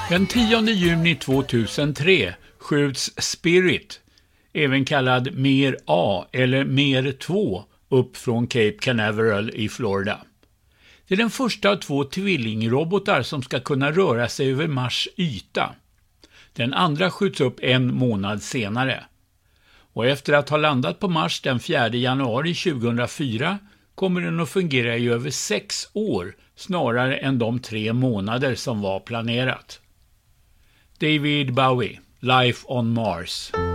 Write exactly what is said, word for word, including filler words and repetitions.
Den tionde juni tvåtusentre skjuts Spirit, även kallad Mer A eller Mer två, upp från Cape Canaveral i Florida. Det är den första av två tvillingrobotar som ska kunna röra sig över Mars yta. Den andra skjuts upp en månad senare. Och efter att ha landat på Mars den fjärde januari tjugohundrafyra kommer den att fungera i över sex år snarare än de tre månader som var planerat. David Bowie, Life on Mars.